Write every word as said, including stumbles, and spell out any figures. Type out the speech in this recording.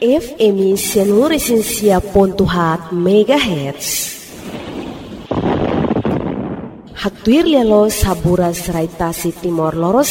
F M seluruh esensia pontuhat megahertz. Haktuir lelo sabura serai tasi timor loro